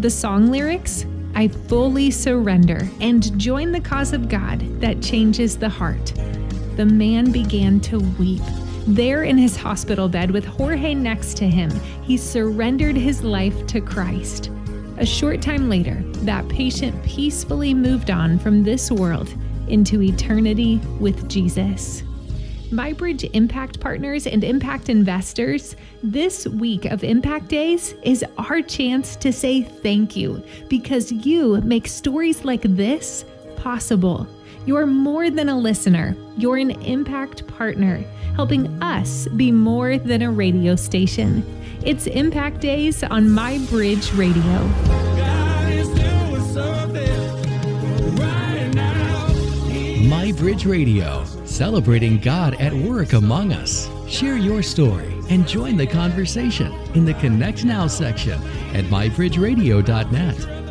The song lyrics, I fully surrender and join the cause of God that changes the heart. The man began to weep. There in his hospital bed with Jorge next to him, he surrendered his life to Christ. A short time later, that patient peacefully moved on from this world into eternity with Jesus. MyBridge Impact Partners and Impact Investors, this week of Impact Days is our chance to say thank you because you make stories like this possible. You're more than a listener. You're an impact partner, helping us be more than a radio station. It's Impact Days on MyBridge Radio. God is doing something right now. MyBridge Radio, celebrating God at work among us. Share your story and join the conversation in the Connect Now section at mybridgeradio.net.